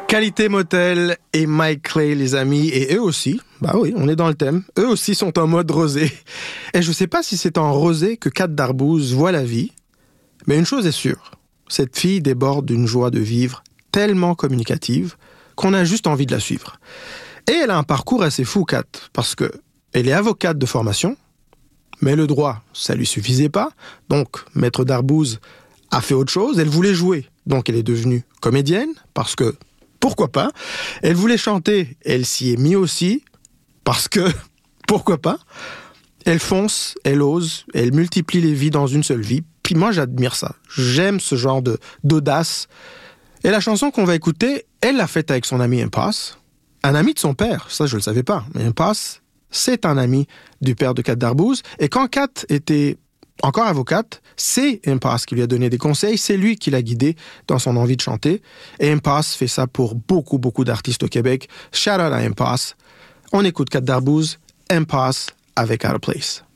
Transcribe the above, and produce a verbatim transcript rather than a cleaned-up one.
Qualité Motel et Mike Clay, les amis, et eux aussi, bah oui, on est dans le thème, eux aussi sont en mode rosé. Et je sais pas si c'est en rosé que Kat Darbouz voit la vie, mais une chose est sûre, cette fille déborde d'une joie de vivre tellement communicative qu'on a juste envie de la suivre. Et elle a un parcours assez fou, Kat, parce que elle est avocate de formation, mais le droit, ça lui suffisait pas, donc Maître Darbouz a fait autre chose, elle voulait jouer, donc elle est devenue comédienne, parce que pourquoi pas? Elle voulait chanter, elle s'y est mise aussi, parce que, pourquoi pas? Elle fonce, elle ose, elle multiplie les vies dans une seule vie, puis moi j'admire ça. J'aime ce genre de, d'audace. Et la chanson qu'on va écouter, elle l'a faite avec son ami Impasse, un ami de son père, ça je le savais pas, mais Impasse, c'est un ami du père de Kat Darbouz, et quand Kat était encore avocate, c'est Impasse qui lui a donné des conseils, c'est lui qui l'a guidé dans son envie de chanter. Et Impasse fait ça pour beaucoup, beaucoup d'artistes au Québec. Shout out à Impasse. On écoute Kat Darbouz, Impasse avec Out of Place.